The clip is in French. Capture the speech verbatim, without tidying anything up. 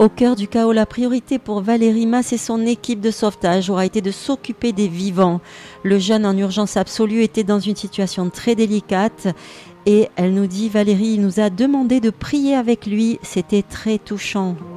Au cœur du chaos, la priorité pour Valérie Masse et son équipe de sauvetage aura été de s'occuper des vivants. Le jeune en urgence absolue était dans une situation très délicate et elle nous dit, Valérie, il nous a demandé de prier avec lui, c'était très touchant.